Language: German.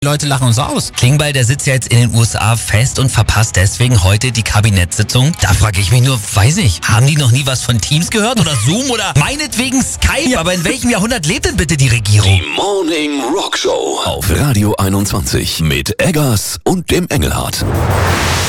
Die Leute lachen uns aus. Klingbeil, der sitzt ja jetzt in den USA fest und verpasst deswegen heute die Kabinettssitzung. Da frage ich mich nur, weiß nicht, haben die noch nie was von Teams gehört oder Zoom oder meinetwegen Skype? Ja. Aber in welchem Jahrhundert lebt denn bitte die Regierung? Die Morning Rock Show auf Radio 21 mit Eggers und dem Engelhardt.